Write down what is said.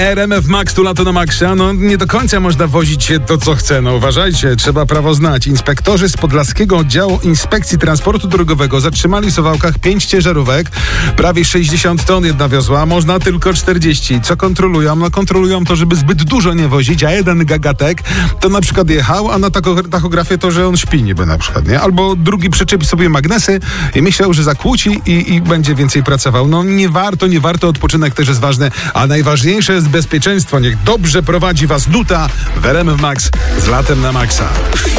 RMF Max, tu lato na maksa. No nie do końca można wozić się to, co chce. No uważajcie, trzeba prawo znać. Inspektorzy z Podlaskiego Oddziału Inspekcji Transportu Drogowego zatrzymali w Suwałkach 5 ciężarówek. Prawie 60 ton jedna wiozła, można tylko 40. Co kontrolują? No kontrolują to, żeby zbyt dużo nie wozić, a jeden gagatek to na przykład jechał, a na tachografie to, że on śpi niby na przykład, nie? Albo drugi przyczepi sobie magnesy i myślał, że zakłóci i będzie więcej pracował. No nie warto, odpoczynek też jest ważny, a najważniejsze jest bezpieczeństwo. Niech dobrze prowadzi was Nuta w RMF Max z latem na maksa.